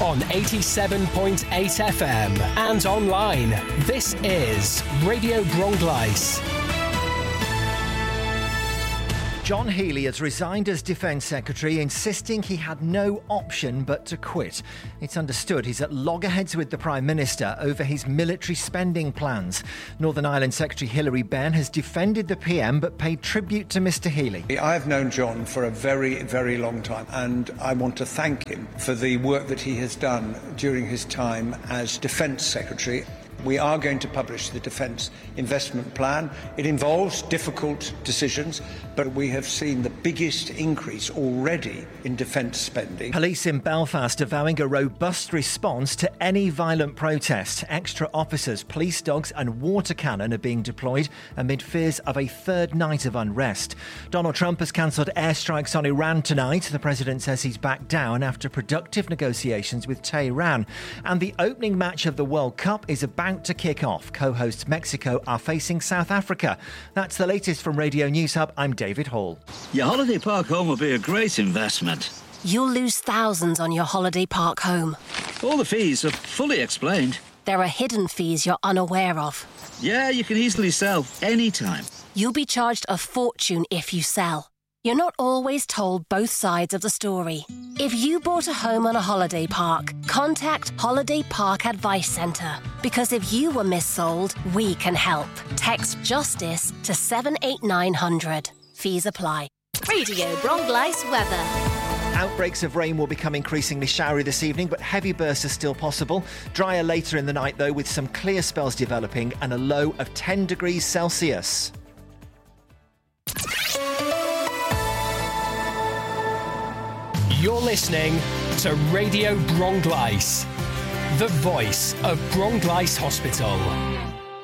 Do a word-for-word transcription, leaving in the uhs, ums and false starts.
on eighty-seven point eight F M and online. This is Radio Bronglais. John Healey has resigned as Defence Secretary, insisting he had no option but to quit. It's understood he's at loggerheads with the Prime Minister over his military spending plans. Northern Ireland Secretary Hilary Benn has defended the P M but paid tribute to Mr Healey. I've known John for a very, very long time, and I want to thank him for the work that he has done during his time as Defence Secretary. We are going to publish the Defence Investment Plan. It involves difficult decisions, but we have seen the biggest increase already in defence spending. Police in Belfast are vowing a robust response to any violent protest. Extra officers, police dogs and water cannon are being deployed amid fears of a third night of unrest. Donald Trump has cancelled airstrikes on Iran tonight. The president says he's backed down after productive negotiations with Tehran. And the opening match of the World Cup is about to kick off. Co-hosts Mexico are facing South Africa. That's the latest from Radio News Hub. I'm David Hall. Your holiday park home will be a great investment. You'll lose thousands on your holiday park home. All the fees are fully explained. There are hidden fees you're unaware of. Yeah, you can easily sell anytime. You'll be charged a fortune if you sell. You're not always told both sides of the story. If you bought a home on a holiday park, contact Holiday Park Advice Centre. Because if you were missold, we can help. Text JUSTICE to seven eight nine hundred. Fees apply. Radio Bronglais weather. Outbreaks of rain will become increasingly showery this evening, but heavy bursts are still possible. Drier later in the night, though, with some clear spells developing and a low of ten degrees Celsius. You're listening to Radio Bronglais, the voice of Bronglais Hospital.